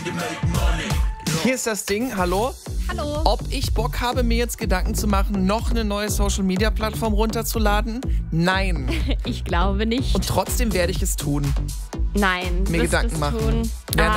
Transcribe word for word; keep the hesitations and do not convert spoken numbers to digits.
Hier ist das Ding, hallo? Hallo. Ob ich Bock habe, mir jetzt Gedanken zu machen, noch eine neue Social-Media-Plattform runterzuladen? Nein. Ich glaube nicht. Und trotzdem werde ich es tun. Nein. Mir wirst Gedanken du's machen. Tun? Ja, ah,